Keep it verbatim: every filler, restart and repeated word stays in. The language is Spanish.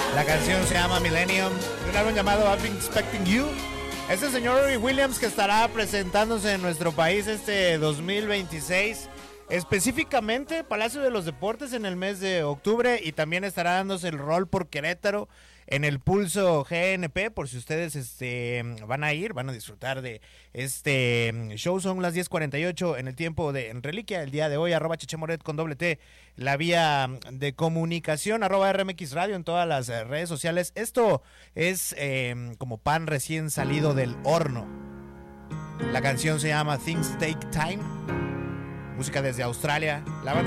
La canción se llama Millennium, de un álbum llamado I've Been Expecting You. Es el señor Robbie Williams, que estará presentándose en nuestro país este dos mil veintiséis, específicamente Palacio de los Deportes en el mes de octubre, y también estará dándose el rol por Querétaro en el Pulso G N P, por si ustedes este, van a ir, van a disfrutar de este show. Son las diez cuarenta y ocho en el tiempo de en Reliquia, el día de hoy, arroba Chechemoret con doble T, la vía de comunicación, arroba R M X Radio en todas las redes sociales. Esto es eh, como pan recién salido del horno. La canción se llama Things Take Time, música desde Australia. La banda